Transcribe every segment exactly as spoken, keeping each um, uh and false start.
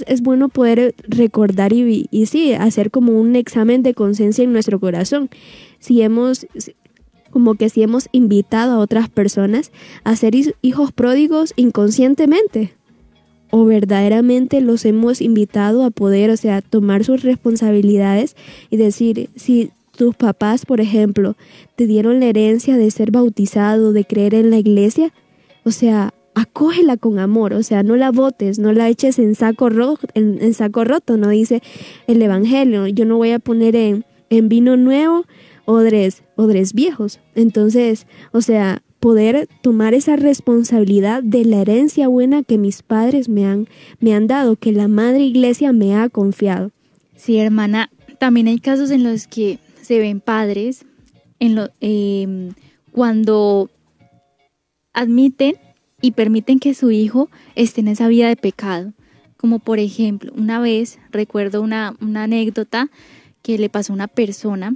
es bueno poder recordar y, y sí, hacer como un examen de conciencia en nuestro corazón. Si hemos, como que si hemos invitado a otras personas a ser hijos pródigos inconscientemente, o verdaderamente los hemos invitado a poder, o sea, tomar sus responsabilidades y decir, si tus papás, por ejemplo, te dieron la herencia de ser bautizado, de creer en la iglesia, o sea, acógela con amor, o sea, no la botes, no la eches en saco roto, en, en saco roto, no dice el evangelio, yo no voy a poner en, en vino nuevo odres, odres viejos. Entonces, o sea, poder tomar esa responsabilidad de la herencia buena que mis padres me han, me han dado, que la Madre Iglesia me ha confiado. Sí, hermana, también hay casos en los que se ven padres en lo, eh, cuando admiten y permiten que su hijo esté en esa vida de pecado. Como por ejemplo, una vez recuerdo una, una anécdota que le pasó a una persona,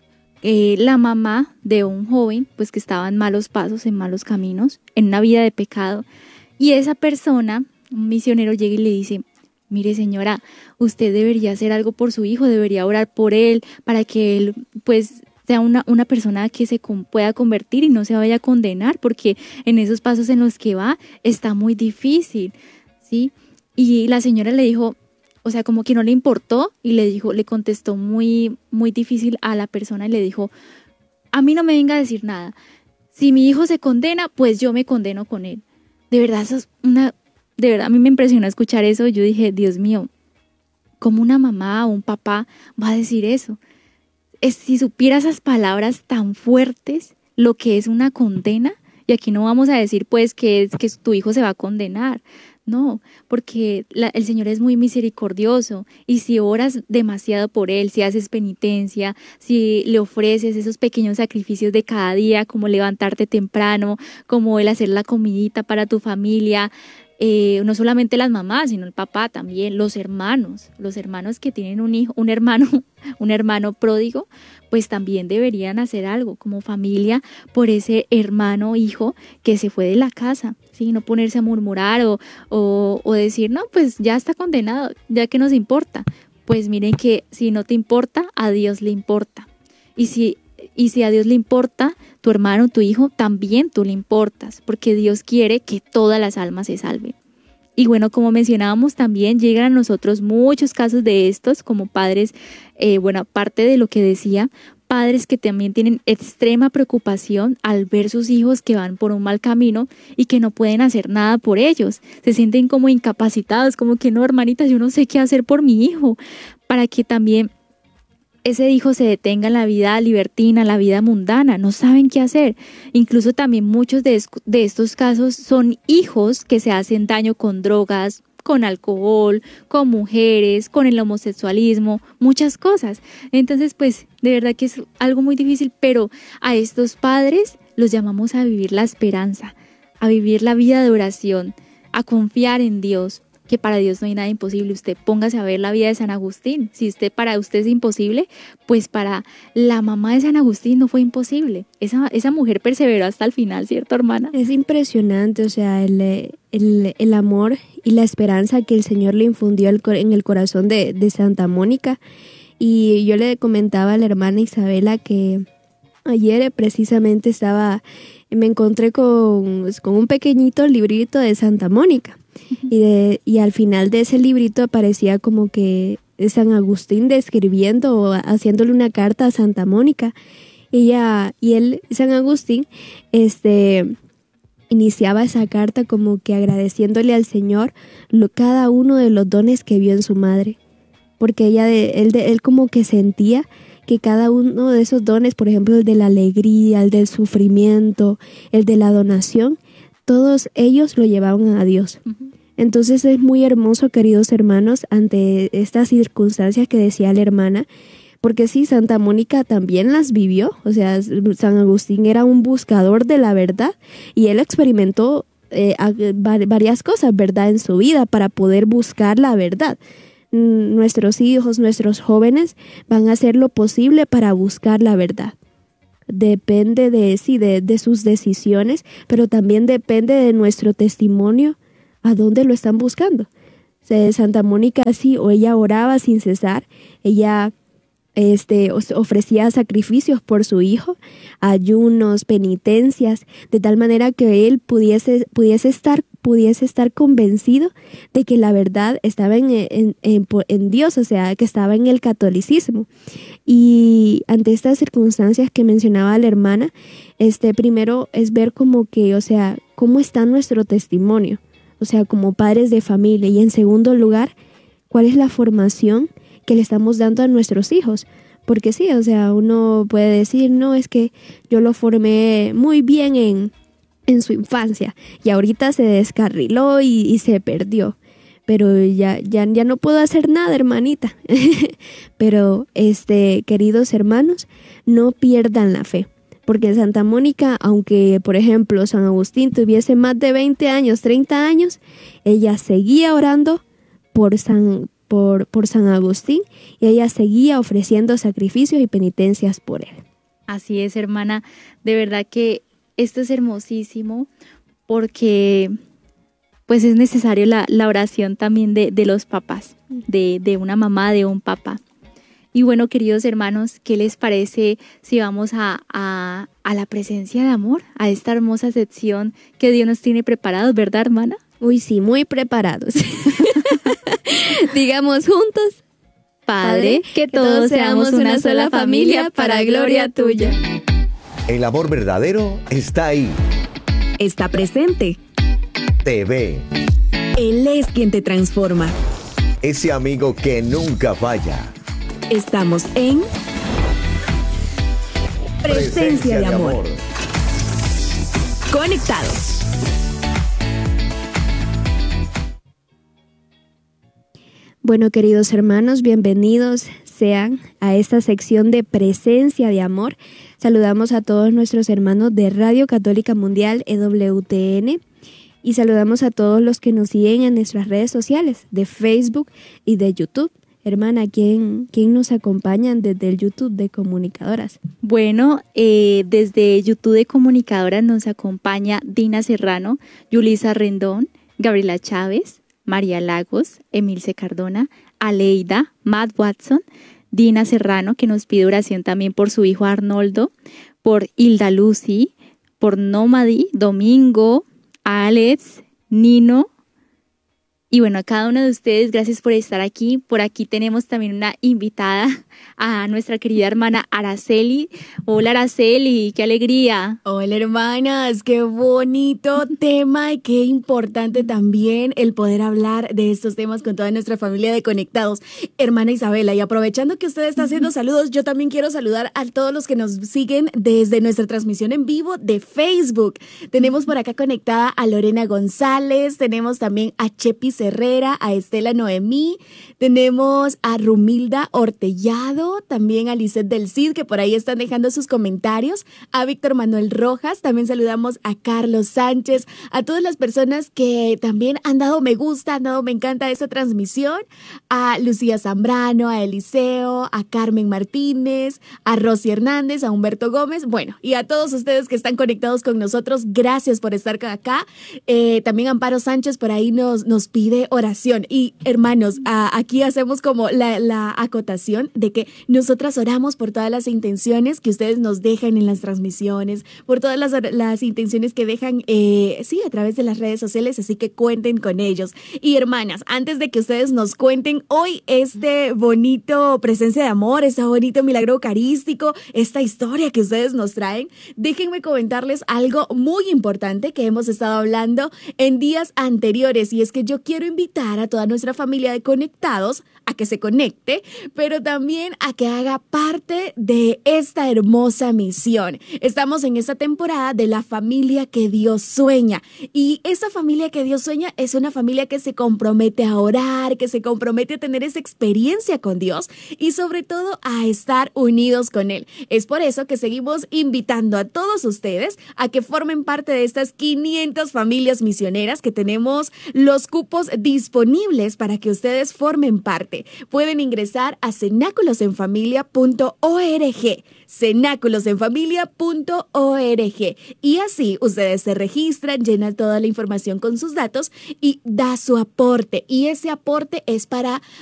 eh, la mamá de un joven, pues que estaba en malos pasos, en malos caminos, en una vida de pecado, y esa persona, un misionero, llega y le dice: mire, señora, usted debería hacer algo por su hijo, debería orar por él, para que él, pues, sea una, una persona que se con, pueda convertir y no se vaya a condenar, porque en esos pasos en los que va está muy difícil, ¿sí? Y la señora le dijo, o sea, como que no le importó, y le dijo, le contestó muy, muy difícil a la persona y le dijo: a mí no me venga a decir nada. Si mi hijo se condena, pues yo me condeno con él. De verdad, eso es una, de verdad a mí me impresionó escuchar eso. Yo dije, Dios mío, ¿cómo una mamá o un papá va a decir eso? Es, si supiera esas palabras tan fuertes, lo que es una condena, y aquí no vamos a decir pues que, que tu hijo se va a condenar. No, porque la, el Señor es muy misericordioso, y si oras demasiado por Él, si haces penitencia, si le ofreces esos pequeños sacrificios de cada día, como levantarte temprano, como el hacer la comidita para tu familia, eh, no solamente las mamás, sino el papá también, los hermanos, los hermanos que tienen un hijo, un hermano, un hermano pródigo, pues también deberían hacer algo como familia por ese hermano hijo que se fue de la casa, ¿sí? No ponerse a murmurar o, o, o decir, no, pues ya está condenado, ya que nos importa. Pues miren que si no te importa, a Dios le importa. Y si, y si a Dios le importa, tu hermano, tu hijo, también tú le importas, porque Dios quiere que todas las almas se salven. Y bueno, como mencionábamos, también llegan a nosotros muchos casos de estos como padres, eh, bueno, aparte de lo que decía, padres que también tienen extrema preocupación al ver sus hijos que van por un mal camino y que no pueden hacer nada por ellos. Se sienten como incapacitados, como que no, hermanita, yo no sé qué hacer por mi hijo, para que también ese hijo se detenga en la vida libertina, la vida mundana, no saben qué hacer. Incluso también muchos de, de estos casos son hijos que se hacen daño con drogas, con alcohol, con mujeres, con el homosexualismo, muchas cosas. Entonces, pues, de verdad que es algo muy difícil, pero a estos padres los llamamos a vivir la esperanza, a vivir la vida de oración, a confiar en Dios, que para Dios no hay nada imposible. Usted póngase a ver la vida de San Agustín. Si usted para usted es imposible, pues para la mamá de San Agustín no fue imposible. Esa, esa mujer perseveró hasta el final, ¿cierto, hermana? Es impresionante, o sea, el, el, el amor y la esperanza que el Señor le infundió en el corazón de, de Santa Mónica. Y yo le comentaba a la hermana Isabela que ayer precisamente estaba, me encontré con, con un pequeñito librito de Santa Mónica. Y, de, y al final de ese librito aparecía como que San Agustín describiendo o haciéndole una carta a Santa Mónica. Ella, y él, San Agustín, este, iniciaba esa carta como que agradeciéndole al Señor lo, cada uno de los dones que vio en su madre. Porque ella de, él, de, él como que sentía que cada uno de esos dones, por ejemplo, el de la alegría, el del sufrimiento, el de la donación, todos ellos lo llevaban a Dios. Uh-huh. Entonces es muy hermoso, queridos hermanos, ante estas circunstancias que decía la hermana, porque sí, Santa Mónica también las vivió. O sea, San Agustín era un buscador de la verdad y él experimentó eh, varias cosas, ¿verdad?, en su vida para poder buscar la verdad. Nuestros hijos, nuestros jóvenes van a hacer lo posible para buscar la verdad. Depende de sí, de, de sus decisiones, pero también depende de nuestro testimonio, a dónde lo están buscando. Se- Santa Mónica sí, o ella oraba sin cesar, ella este, os- ofrecía sacrificios por su hijo, ayunos, penitencias, de tal manera que él pudiese, pudiese estar, pudiese estar convencido de que la verdad estaba en, en, en, po- en Dios, o sea, que estaba en el catolicismo. Y ante estas circunstancias que mencionaba la hermana, este, primero es ver como que, o sea, cómo está nuestro testimonio, o sea, como padres de familia. Y en segundo lugar, cuál es la formación que le estamos dando a nuestros hijos. Porque sí, o sea, uno puede decir, no, es que yo lo formé muy bien en, en su infancia y ahorita se descarriló y, y se perdió. Pero ya, ya, ya no puedo hacer nada, hermanita. Pero, este, queridos hermanos, no pierdan la fe. Porque Santa Mónica, aunque, por ejemplo, San Agustín tuviese más de veinte años, treinta años, ella seguía orando por San, por, por San Agustín y ella seguía ofreciendo sacrificios y penitencias por él. Así es, hermana. De verdad que esto es hermosísimo porque pues es necesario la, la oración también de, de los papás, de, de una mamá, de un papá. Y bueno, queridos hermanos, ¿qué les parece si vamos a, a, a la presencia de amor, a esta hermosa sección que Dios nos tiene preparados, ¿verdad, hermana? Uy, sí, muy preparados. Digamos juntos, Padre, que todos seamos una sola familia para gloria tuya. El amor verdadero está ahí. Está presente. Te ve. Él es quien te transforma. Ese amigo que nunca falla. Estamos en Presencia de Amor. Conectados. bueno, queridos hermanos, bienvenidos sean a esta sección de Presencia de Amor. Saludamos a todos nuestros hermanos de Radio Católica Mundial E W T N y saludamos a todos los que nos siguen en nuestras redes sociales de Facebook y de YouTube. Hermana, ¿quién, quién nos acompañan desde el YouTube de Comunicadoras? Bueno, eh, desde YouTube de Comunicadoras nos acompaña Dina Serrano, Yulisa Rendón, Gabriela Chávez, María Lagos, Emilce Cardona, Aleida, Matt Watson, Dina Serrano, que nos pide oración también por su hijo Arnoldo, por Hilda Lucy, por Nómadi, Domingo, Alex, Nino. Y bueno, a cada uno de ustedes, gracias por estar aquí. Por aquí tenemos también una invitada, a nuestra querida hermana Araceli. Hola Araceli, qué alegría. Hola hermanas, qué bonito tema y qué importante también el poder hablar de estos temas con toda nuestra familia de Conectados. Hermana Isabela, y aprovechando que usted está haciendo saludos, yo también quiero saludar a todos los que nos siguen desde nuestra transmisión en vivo de Facebook. Tenemos por acá conectada a Lorena González, tenemos también a Chepi Herrera, a Estela Noemí, tenemos a Rumilda Ortellado, también a Lisette del Cid, que por ahí están dejando sus comentarios, a Víctor Manuel Rojas, también saludamos a Carlos Sánchez, a todas las personas que también han dado me gusta, han dado me encanta a esta transmisión, a Lucía Zambrano, a Eliseo, a Carmen Martínez, a Rosy Hernández, a Humberto Gómez, bueno, y a todos ustedes que están conectados con nosotros, gracias por estar acá. Eh, también Amparo Sánchez por ahí nos, nos pide de oración. Y hermanos, a, aquí hacemos como la, la acotación de que nosotras oramos por todas las intenciones que ustedes nos dejan en las transmisiones, por todas las, las intenciones que dejan, eh, sí, a través de las redes sociales, así que cuenten con ellos. Y hermanas, antes de que ustedes nos cuenten hoy este bonito presencia de amor, este bonito milagro eucarístico, esta historia que ustedes nos traen, déjenme comentarles algo muy importante que hemos estado hablando en días anteriores, y es que yo quiero invitar a toda nuestra familia de Conectados a que se conecte, pero también a que haga parte de esta hermosa misión. Estamos en esta temporada de la familia que Dios sueña, y esa familia que Dios sueña es una familia que se compromete a orar, que se compromete a tener esa experiencia con Dios y sobre todo a estar unidos con Él. Es por eso que seguimos invitando a todos ustedes a que formen parte de estas quinientas familias misioneras que tenemos los cupos tenemos disponibles para que ustedes formen parte. Pueden ingresar a cenáculos en familia punto org, cenáculos en familia punto org, y así ustedes se registran, llenan toda la información con sus datos y da su aporte. Y ese aporte es para